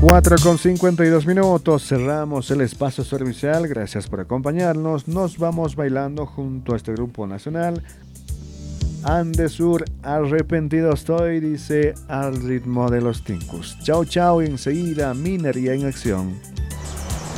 4:52, cerramos el espacio servicial, gracias por acompañarnos, nos vamos bailando junto a este grupo nacional, Andesur, arrepentido estoy, dice al ritmo de los tincus. Chau chau, enseguida Minería en acción.